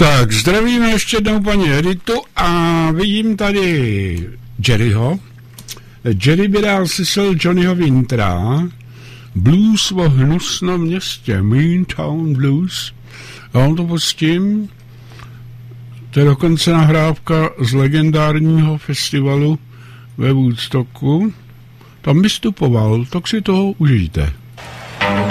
Tak, zdravíme ještě jednou paní Editu a vidím tady Jerryho. Jerry by dal slyšel Johnnyho Wintera, Blues o hnusnom městě, Meantown Blues. A on to pustím. To je dokonce nahrávka z legendárního festivalu ve Woodstocku. Tam vystupoval, tak si toho užijte.